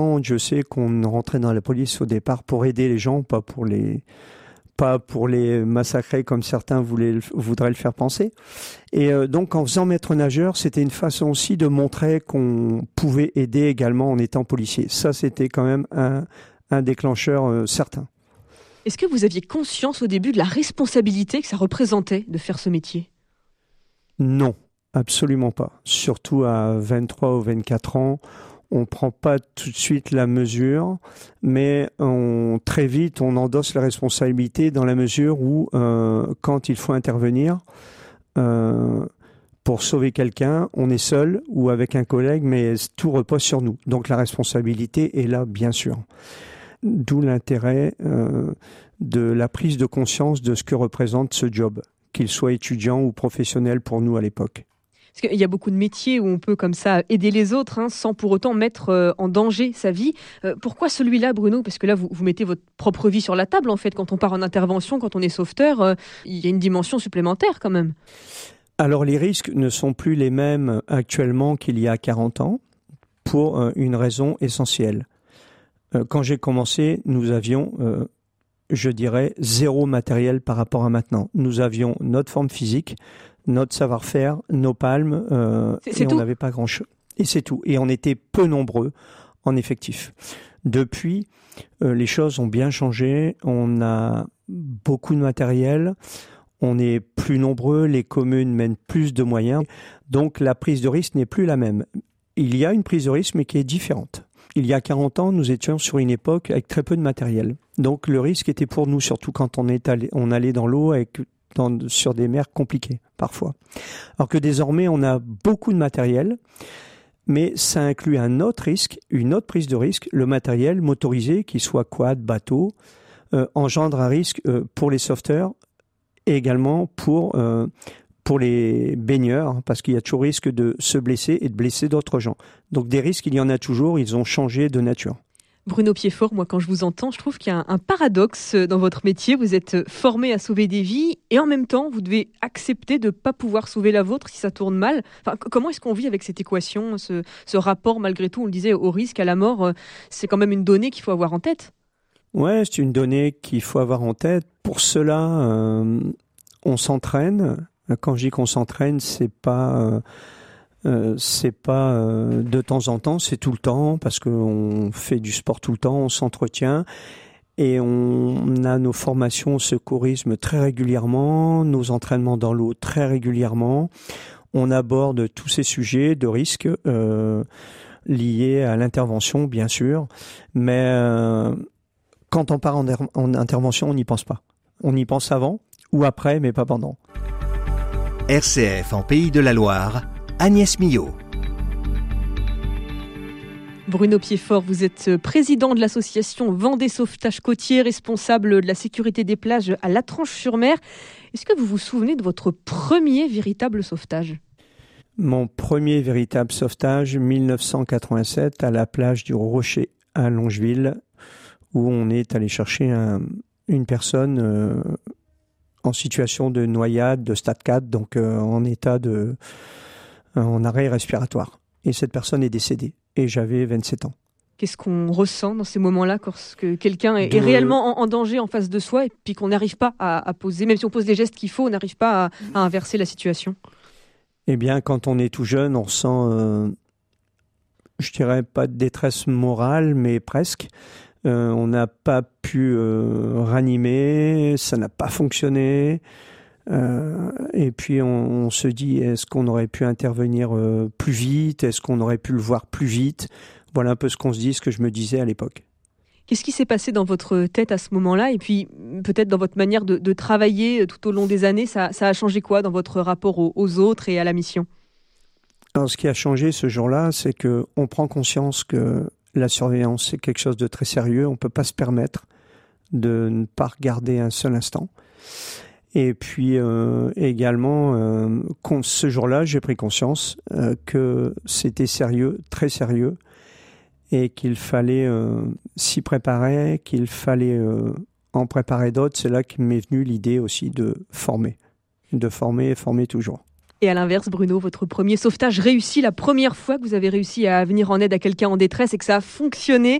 Je sais qu'on rentrait dans la police au départ pour aider les gens, pas pour les massacrer comme certains voudraient le faire penser. Et donc en faisant maître nageur, c'était une façon aussi de montrer qu'on pouvait aider également en étant policier. Ça, c'était quand même un déclencheur certain. Est-ce que vous aviez conscience au début de la responsabilité que ça représentait de faire ce métier ? Non, absolument pas. Surtout à 23 ou 24 ans, on ne prend pas tout de suite la mesure, mais très vite, on endosse la responsabilité dans la mesure où, quand il faut intervenir, pour sauver quelqu'un, on est seul ou avec un collègue, mais tout repose sur nous. Donc la responsabilité est là, bien sûr. D'où l'intérêt de la prise de conscience de ce que représente ce job, qu'il soit étudiant ou professionnel pour nous à l'époque. Parce qu'il y a beaucoup de métiers où on peut comme ça aider les autres sans pour autant mettre en danger sa vie. Pourquoi celui-là, Bruno ? Parce que là, vous mettez votre propre vie sur la table, en fait. Quand on part en intervention, quand on est sauveteur, il y a une dimension supplémentaire quand même. Alors, les risques ne sont plus les mêmes actuellement qu'il y a 40 ans pour une raison essentielle. Quand j'ai commencé, nous avions, je dirais, zéro matériel par rapport à maintenant. Nous avions notre forme physique, notre savoir-faire, nos palmes, et on n'avait pas grand-chose. Et c'est tout. Et on était peu nombreux en effectif. Depuis, les choses ont bien changé. On a beaucoup de matériel. On est plus nombreux. Les communes mènent plus de moyens. Donc, la prise de risque n'est plus la même. Il y a une prise de risque, mais qui est différente. Il y a 40 ans, nous étions sur une époque avec très peu de matériel. Donc, le risque était pour nous, surtout quand on allait dans l'eau sur des mers compliquées, parfois. Alors que désormais, on a beaucoup de matériel, mais ça inclut un autre risque, une autre prise de risque. Le matériel motorisé, qu'il soit quad, bateau, engendre un risque pour les sauveteurs et également pour les baigneurs, parce qu'il y a toujours risque de se blesser et de blesser d'autres gens. Donc des risques, il y en a toujours, ils ont changé de nature. Bruno Piedfort, moi quand je vous entends, je trouve qu'il y a un paradoxe dans votre métier. Vous êtes formé à sauver des vies et en même temps, vous devez accepter de ne pas pouvoir sauver la vôtre si ça tourne mal. Enfin, comment est-ce qu'on vit avec cette équation, ce rapport malgré tout, on le disait, au risque, à la mort, c'est quand même une donnée qu'il faut avoir en tête. Ouais, c'est une donnée qu'il faut avoir en tête. Pour cela, on s'entraîne. Quand je dis qu'on s'entraîne, c'est pas de temps en temps, c'est tout le temps, parce qu'on fait du sport tout le temps, on s'entretient et on a nos formations au secourisme très régulièrement, nos entraînements dans l'eau très régulièrement. On aborde tous ces sujets de risque liés à l'intervention, bien sûr, mais quand on part en intervention, on n'y pense pas. On y pense avant ou après, mais pas pendant. RCF en Pays de la Loire, Agnès Millot. Bruno Piedfort, vous êtes président de l'association Vendée Sauvetage Côtier, responsable de la sécurité des plages à Latranche-sur-Mer. Est-ce que vous vous souvenez de votre premier véritable sauvetage ? Mon premier véritable sauvetage, 1987, à la plage du Rocher à Longeville, où on est allé chercher une personne en situation de noyade, de stade 4, donc en arrêt respiratoire. Et cette personne est décédée. Et j'avais 27 ans. Qu'est-ce qu'on ressent dans ces moments-là lorsque quelqu'un est réellement en danger en face de soi et puis qu'on n'arrive pas à poser, même si on pose les gestes qu'il faut, on n'arrive pas à inverser la situation ? Eh bien, quand on est tout jeune, on ressent, je dirais pas de détresse morale, mais presque. On n'a pas pu ranimer, ça n'a pas fonctionné. Et puis on se dit, est-ce qu'on aurait pu intervenir plus vite ? Est-ce qu'on aurait pu le voir plus vite ? Voilà un peu ce qu'on se dit, ce que je me disais à l'époque. Qu'est-ce qui s'est passé dans votre tête à ce moment-là ? Et puis peut-être dans votre manière de travailler tout au long des années, ça a changé quoi dans votre rapport aux autres et à la mission ? Alors ce qui a changé ce jour-là, c'est qu'on prend conscience que la surveillance, c'est quelque chose de très sérieux. On ne peut pas se permettre de ne pas regarder un seul instant. Et puis également, ce jour-là, j'ai pris conscience que c'était sérieux, très sérieux, et qu'il fallait s'y préparer, qu'il fallait en préparer d'autres. C'est là que m'est venue l'idée aussi de former et former toujours. Et à l'inverse, Bruno, votre premier sauvetage réussi, la première fois que vous avez réussi à venir en aide à quelqu'un en détresse et que ça a fonctionné,